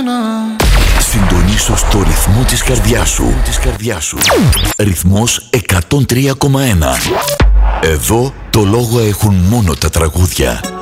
Συντονίσου στο ρυθμό της καρδιάς σου. Ρυθμός 103,1. Εδώ το λόγο έχουν μόνο τα τραγούδια.